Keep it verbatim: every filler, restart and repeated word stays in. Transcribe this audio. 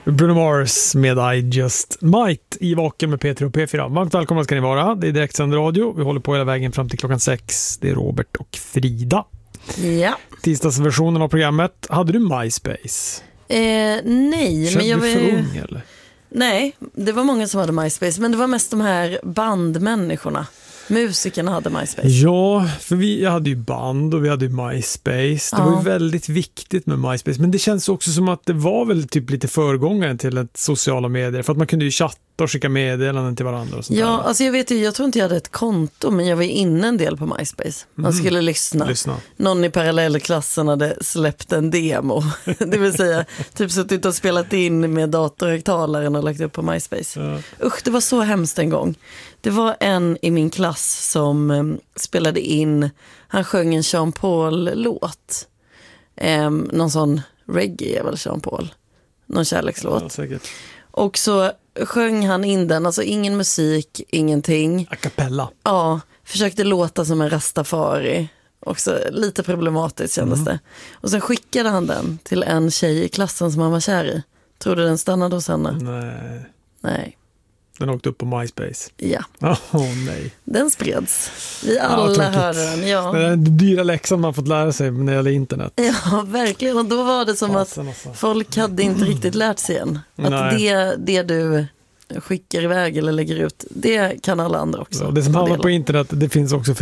Bruno Mars med I Just Might i Vaken med P tre och P fyra. Varmt välkomna ska ni vara. Det är direktsänd radio. Vi håller på hela vägen fram till klockan sex. Det är Robert och Frida. Ja. Tisdagsversionen av programmet. Hade du MySpace? Eh, nej, Kände men jag var du för ju... ung eller? Nej, det var många som hade MySpace, men det var mest de här bandmänniskorna. Musikerna hade MySpace. Ja, för vi jag hade ju band och vi hade ju MySpace. Det Ja. var ju väldigt viktigt med MySpace. Men det känns också som att det var väl typ lite föregångaren till ett sociala medier. För att man kunde ju chatta och skicka meddelanden till varandra och sånt Ja, där. alltså jag vet ju, jag tror inte jag hade ett konto, men jag var inne en del på MySpace. Man Mm. skulle lyssna. Lyssna. Någon i parallellklassen hade släppt en demo. Det vill säga, typ suttit och spelat in med datorhögtalaren och lagt upp på MySpace. Ja. Usch, det var så hemskt en gång. Det var en i min klass som um, spelade in, han sjöng en Jean Paul-låt. Um, någon sån reggae är väl Jean Paul. Någon kärlekslåt. Ja, säkert. Och så sjöng han in den, alltså ingen musik, ingenting. A cappella. Ja, försökte låta som en rastafari. Också lite problematiskt kändes det. Och sen skickade han den till en tjej i klassen som han var kär i. Tror du den stannade hos henne? Nej. Nej. Den åkte upp på MySpace. Ja, Åh oh, nej. den spreds. Vi alla tråkigt. hörde den, ja. Det är den dyra läxan man fått lära sig när det gäller internet. Ja, verkligen. Och då var det som Fasen att alltså. folk hade inte riktigt lärt sig än. Att Nej. det, det du skickar iväg eller lägger ut, det kan alla andra också. Ja, det som ta hamnar del på av. internet, det finns också